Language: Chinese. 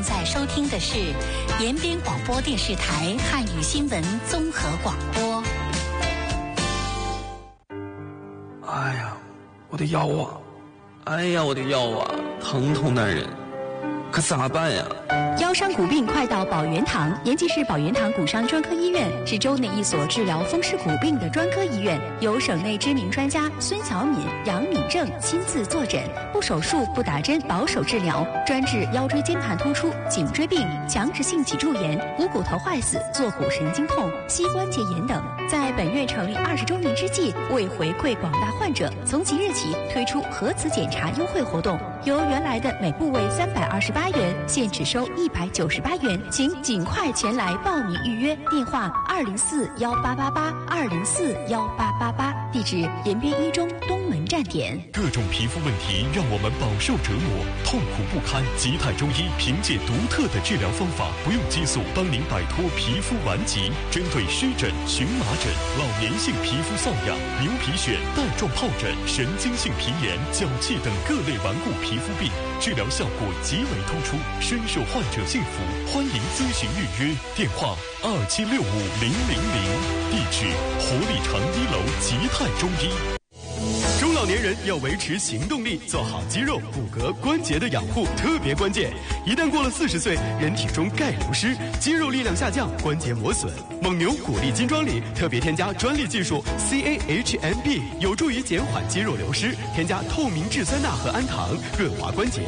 正在收听的是延边广播电视台汉语新闻综合广播。 哎呀，我的腰啊！哎呀，我的腰啊，疼痛难忍，可咋办呀？ 腰伤骨病快到保元堂，延吉市保元堂骨伤专科医院是州内一所治疗风湿骨病的专科医院，由省内知名专家孙小敏、杨敏正亲自坐诊，不手术、不打针，保守治疗，专治腰椎间盘突出、颈椎病、强直性脊柱炎、股骨头坏死、坐骨神经痛、膝关节炎等。在本院成立20周年之际，为回馈广大患者，从即日起推出核磁检查优惠活动，由原来的每部位328元，现只收198元，请尽快前来报名预约。电话204-1888，204-1888，地址延边一中东门站点。 各种皮肤问题让我们饱受折磨，痛苦不堪。吉泰中医凭借独特的治疗方法，不用激素，帮您摆脱皮肤顽疾。针对湿疹、荨麻疹、老年性皮肤瘙痒、牛皮癣、带状疱疹、神经性皮炎、脚气等各类顽固皮肤病，治疗效果极为突出，深受患者信服。欢迎咨询预约，电话2765-000，地址活力城1楼吉泰中医。 中老年人要维持行动力，做好肌肉、骨骼、关节的养护特别关键。一旦过了40岁，人体中钙流失，肌肉力量下降，关节磨损。蒙牛骨力金装里特别添加专利技术 CAHMB， 有助于减缓肌肉流失。添加透明质酸钠和氨糖，润滑关节，